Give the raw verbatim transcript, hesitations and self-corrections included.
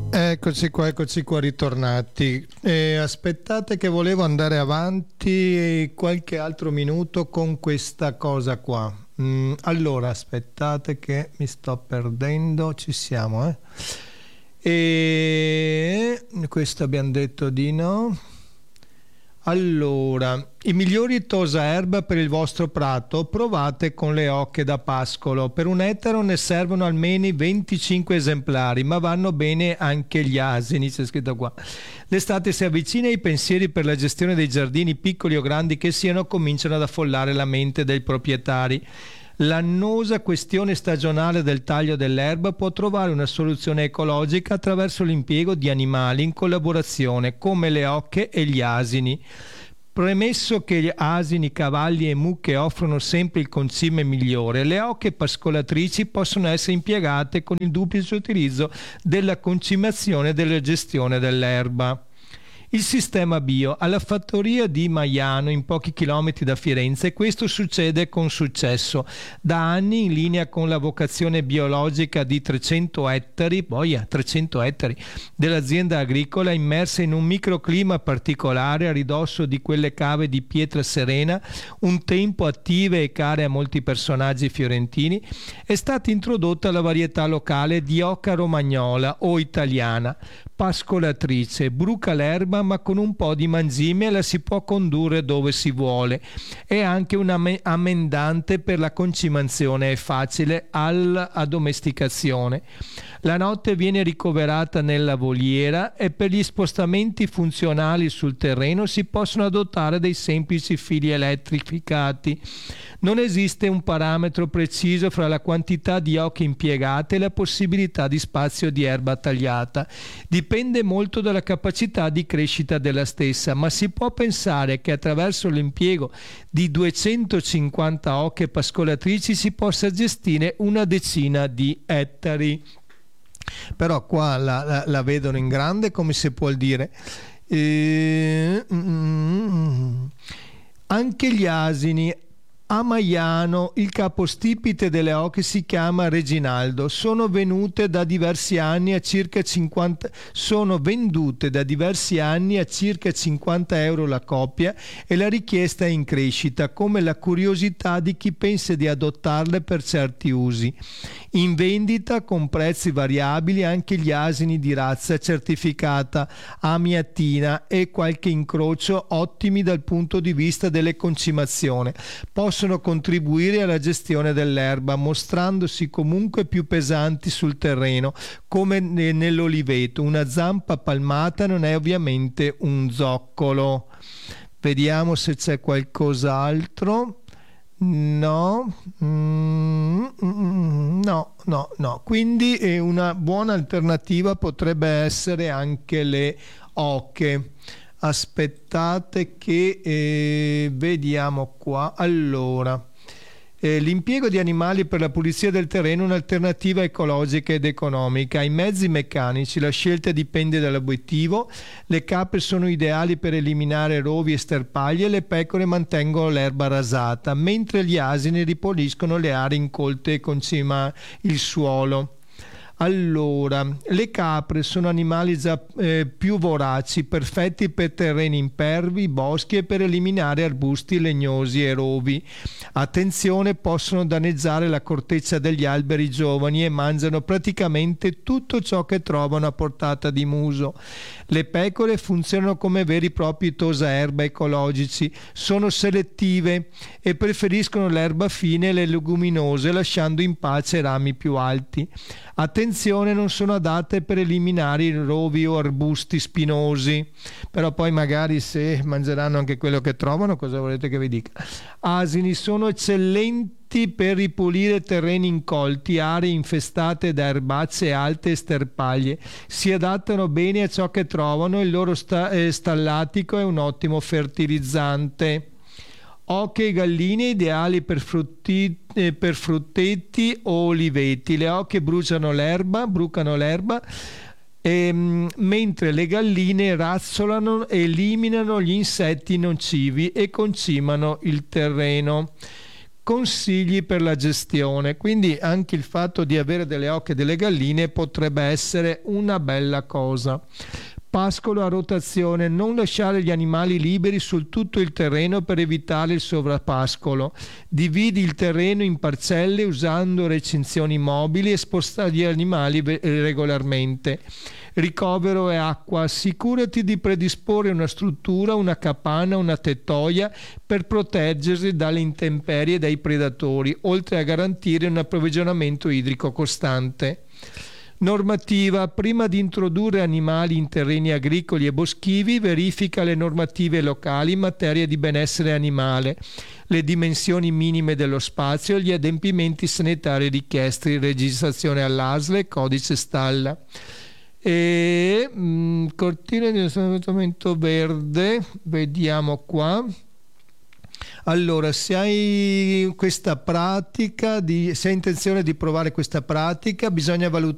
Eccoci qua, eccoci qua ritornati. Eh, aspettate che volevo andare avanti qualche altro minuto con questa cosa qua. Mm, allora, aspettate che mi sto perdendo, ci siamo, eh. E questo abbiamo detto di no. Allora, i migliori tosaerba per il vostro prato provate con le oche da pascolo. Per un ettaro ne servono almeno venticinque esemplari, ma vanno bene anche gli asini, c'è scritto qua. L'estate si avvicina e i pensieri per la gestione dei giardini, piccoli o grandi che siano, cominciano ad affollare la mente dei proprietari. L'annosa questione stagionale del taglio dell'erba può trovare una soluzione ecologica attraverso l'impiego di animali in collaborazione, come le oche e gli asini. Premesso che gli asini, cavalli e mucche offrono sempre il concime migliore, le oche pascolatrici possono essere impiegate con il duplice utilizzo della concimazione e della gestione dell'erba. Il sistema bio. Alla fattoria di Maiano, in pochi chilometri da Firenze, questo succede con successo. Da anni, in linea con la vocazione biologica di trecento ettari, boia, trecento ettari, dell'azienda agricola, immersa in un microclima particolare a ridosso di quelle cave di pietra serena, un tempo attive e care a molti personaggi fiorentini, è stata introdotta la varietà locale di oca romagnola o italiana, pascolatrice, bruca l'erba ma con un po' di mangime la si può condurre dove si vuole. È anche un ammendante per la concimazione, è facile all'addomesticazione. La notte viene ricoverata nella voliera e per gli spostamenti funzionali sul terreno si possono adottare dei semplici fili elettrificati. Non esiste un parametro preciso fra la quantità di oche impiegate e la possibilità di spazio di erba tagliata. Dipende molto dalla capacità di crescita della stessa, ma si può pensare che attraverso l'impiego di duecentocinquanta oche pascolatrici si possa gestire una decina di ettari. Però qua la, la, la vedono in grande, come si può dire. E... Mm, anche gli asini. A Maiano il capostipite delle oche si chiama Reginaldo. Sono venute da diversi anni a circa cinquanta sono vendute da diversi anni a circa cinquanta euro la coppia e la richiesta è in crescita, come la curiosità di chi pensa di adottarle per certi usi. In vendita con prezzi variabili anche gli asini di razza certificata amiatina e qualche incrocio ottimi dal punto di vista delle concimazioni. Possono contribuire alla gestione dell'erba, mostrandosi comunque più pesanti sul terreno, come nell'oliveto. Una zampa palmata non è ovviamente un zoccolo. Vediamo se c'è qualcos'altro. No, mm, mm, no, no, no. Quindi eh, una buona alternativa potrebbe essere anche le oche. Aspettate che eh, vediamo qua. Allora, eh, l'impiego di animali per la pulizia del terreno è un'alternativa ecologica ed economica. Ai mezzi meccanici la scelta dipende dall'obiettivo. Le capre sono ideali per eliminare rovi e sterpaglie e le pecore mantengono l'erba rasata, mentre gli asini ripuliscono le aree incolte e concima il suolo. Allora, le capre sono animali già eh, più voraci, perfetti per terreni impervi, boschi e per eliminare arbusti legnosi e rovi. Attenzione, possono danneggiare la corteccia degli alberi giovani e mangiano praticamente tutto ciò che trovano a portata di muso. Le pecore funzionano come veri e propri tosaerba ecologici, sono selettive e preferiscono l'erba fine e le leguminose, lasciando in pace rami più alti. Attenzione, non sono adatte per eliminare i rovi o arbusti spinosi, però poi magari se mangeranno anche quello che trovano, cosa volete che vi dica? Asini sono eccellenti per ripulire terreni incolti, aree infestate da erbacce alte e sterpaglie. Si adattano bene a ciò che trovano e il loro sta- eh, stallatico è un ottimo fertilizzante. Oche e galline ideali per, frutti, eh, per fruttetti o oliveti. Le oche bruciano l'erba, brucano l'erba, ehm, mentre le galline razzolano e eliminano gli insetti nocivi e concimano il terreno. consigli per la gestione. Quindi anche il fatto di avere delle oche e delle galline potrebbe essere una bella cosa. Pascolo a rotazione, non lasciare gli animali liberi su tutto il terreno per evitare il sovrappascolo. Dividi il terreno in parcelle usando recinzioni mobili e sposta gli animali regolarmente. Ricovero e acqua, assicurati di predisporre una struttura, una capanna, una tettoia per proteggersi dalle intemperie e dai predatori, oltre a garantire un approvvigionamento idrico costante. Normativa: prima di introdurre animali in terreni agricoli e boschivi, verifica le normative locali in materia di benessere animale, le dimensioni minime dello spazio e gli adempimenti sanitari richiesti, registrazione all'A S L E, codice stalla. E mh, cortile di assestamento verde, vediamo qua. Allora, se hai questa pratica, di, se hai intenzione di provare questa pratica, bisogna valutare